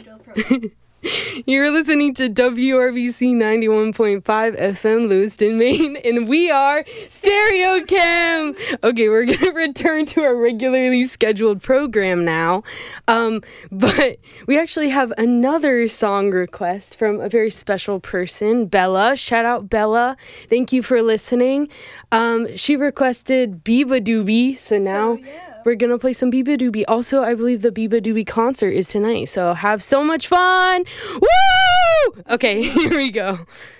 You're listening to WRBC 91.5 FM, Lewiston, Maine, and we are Stereo Cam. Okay, we're going to return to our regularly scheduled program now, but we actually have another song request from a very special person, Bella. Shout out, Bella. Thank you for listening. She requested Biba Doobie, so now... we're going to play some Biba Doobie. Also, I believe the Biba Doobie concert is tonight, so have so much fun. Woo! Okay, here we go.